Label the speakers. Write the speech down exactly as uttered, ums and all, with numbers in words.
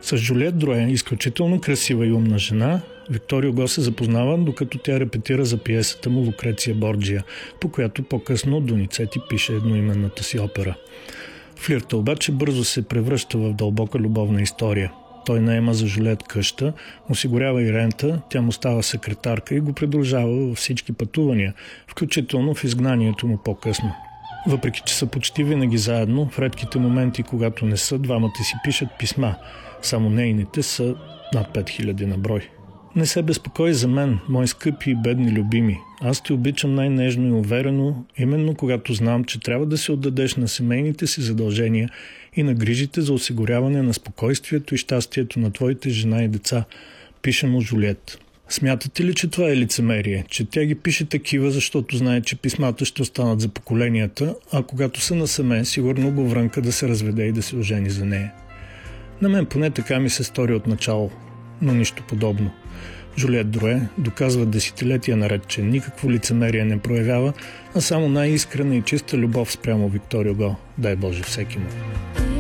Speaker 1: С Жулиет Дроен, изключително красива и умна жена, Виктор Юго се запознава, докато тя репетира за пиесата му Лукреция Борджия, по която по-късно Доницети пише едноименната си опера. Флирта обаче бързо се превръща в дълбока любовна история. Той наема за Жулиет къща, осигурява и рента, тя му става секретарка и го придружава във всички пътувания, включително в изгнанието му по-късно. Въпреки че са почти винаги заедно, в редките моменти, когато не са, двамата си пишат писма. Само нейните са над пет хиляди на брой. Не се безпокой за мен, мои скъпи и бедни любими. Аз те обичам най-нежно и уверено, именно когато знам, че трябва да се отдадеш на семейните си задължения и на грижите за осигуряване на спокойствието и щастието на твоите жена и деца, пише му Жулиет. Смятате ли, че това е лицемерие? Че тя ги пише такива, защото знае, че писмата ще останат за поколенията, а когато са насаме, сигурно го врънка да се разведе и да се ожени за нея. На мен поне така ми се стори от начало, но нищо подобно. Жулиет Дроен доказва десетилетия наред, че никакво лицемерие не проявява, а само най-искрена и чиста любов спрямо Виктор Юго. Дай Боже всеки му.